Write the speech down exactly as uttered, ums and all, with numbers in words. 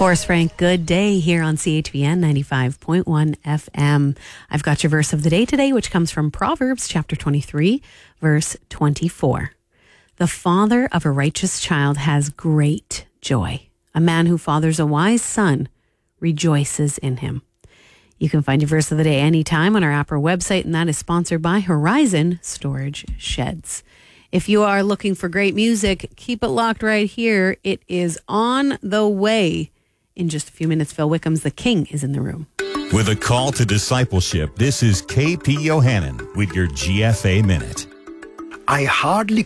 Forrest Frank, good day here on C H V N ninety-five point one F M. I've got your verse of the day today, which comes from Proverbs chapter twenty-three, verse twenty-four. The father of a righteous child has great joy. A man who fathers a wise son rejoices in him. You can find your verse of the day anytime on our app or website, and that is sponsored by Horizon Storage Sheds. If you are looking for great music, keep it locked right here. It is on the way. In just a few minutes, Phil Wickham's The King is in the room. With a call to discipleship, this is K P Yohannan with your G F A Minute. I hardly